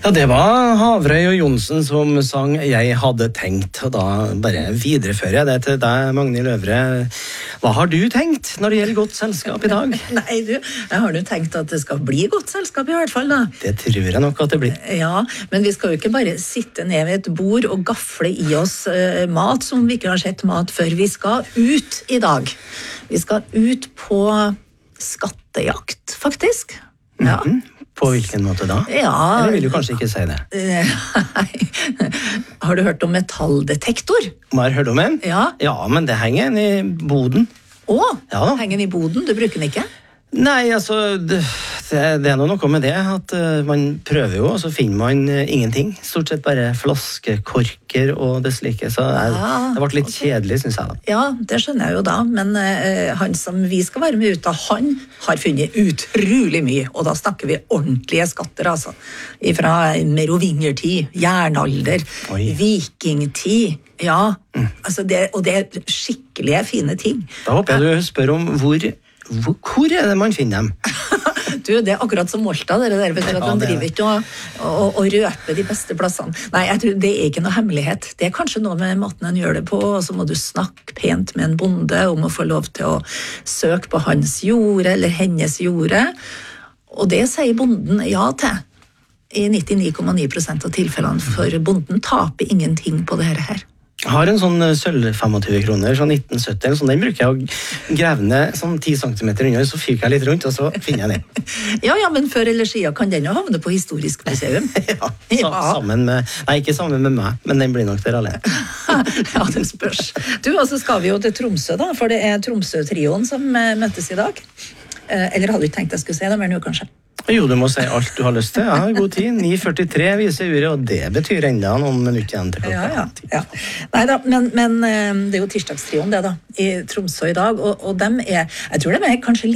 Ja, det var Havrøy og Johnsen som sang «Jeg hadde tenkt», og da bare viderefører jeg det til deg, Magnhild Øvre. Hva har du tenkt når det gjelder godt selskap i dag? Nei, jeg har jo tenkt at det skal bli godt selskap i hvert fall da. Det tror jeg nok at det blir. Ja, men vi skal jo ikke bare sitte ned ved et bord og gafle i oss mat som vi ikke har sett mat før. Vi skal ut i dag. Vi skal ut på skattejakt, faktisk. Ja. På hvilken måte da? Ja. Eller vil du kanskje ikke si det? Nei. Har du hørt om metalldetektor? Har du hørt om en? Ja. Ja, men det henger en i boden. Ja, henger den i boden? Du bruker den ikke? Nei, altså, det er noe med det, at man prøver jo, og så finner man ingenting. Stort sett bare flaskekorker og det slike, så det ble litt kjedelig, synes jeg da. Ja, det skjønner jeg jo da, men han som vi skal være med ut av, han har funnet utrolig mye, og da snakker vi ordentlige skatter, altså. Fra merovingertid, jernalder, vikingtid, ja, altså og det er skikkelige fine ting. Da håper jeg du spør om hvor er det man finner dem? Du, det er akkurat som Molta, vet du, at de driver ikke og røper de beste plassene. Nei, jeg tror det er ikke noe hemmelighet. Det er kanskje noe med måten en gjør det på, og så må du snakke pent med en bonde om å få lov til å søke på hans jorde eller hennes jorde. Og det sier bonden ja til. I 99,9% av tilfellene, for bonden taper ingenting på det her. Jeg har en sånn sølv 25 kroner fra 1970, sånn, den bruker jeg å grave ned sånn 10 cm unna, så fyker jeg litt rundt, og så finner jeg den. Ja, men før eller siden kan den jo havne på Historisk museum. Sammen med, nei, ikke sammen med meg, men den blir nok der alene. Ja, det spørs. Du, og så skal vi jo til Tromsø da, for det er Tromsø-trioen som møttes i dag. Eller hadde du ikke tenkt jeg skulle si det mer nå, kanskje? Jo, du må si alt du har lyst til. Jeg har god tid. 9:43 viser uret, og det betyr enda noen minutter igjen til klokka. Ja. Neida, men det er jo tirsdagstrioen det da, i Tromsø i dag, og dem jeg tror de er kanskje